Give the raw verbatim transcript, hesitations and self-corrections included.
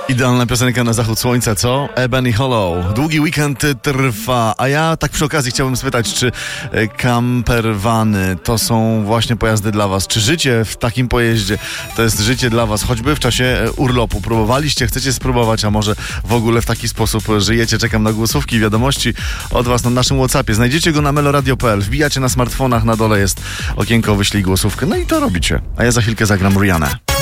Idealna piosenka na zachód słońca, co? Ebony Hollow. Długi weekend trwa, a ja tak przy okazji chciałbym spytać, czy campervany to są właśnie pojazdy dla was? Czy życie w takim pojeździe to jest życie dla was, choćby w czasie urlopu? Próbowaliście, chcecie spróbować, a może w ogóle w taki sposób żyjecie? Czekam na głosówki, wiadomości od was na naszym WhatsAppie. Znajdziecie go na meloradio kropka p l. Wbijacie na smartfonach, na dole jest okienko, wyślij głosówkę. No i to robicie. A ja za chwilkę zagram Rihannę.